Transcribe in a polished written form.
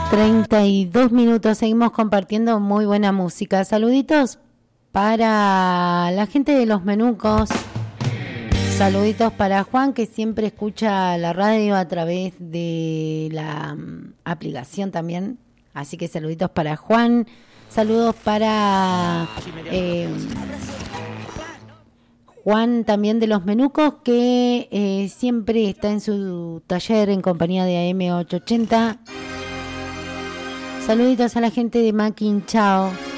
22 minutos, seguimos compartiendo muy buena música. Saluditos para la gente de Los Menucos. Saluditos para Juan, que siempre escucha la radio a través de la aplicación también. Así que saluditos para Juan. Saludos para Juan también de Los Menucos, que siempre está en su taller en compañía de AM880. Saluditos a la gente de Maquinchao.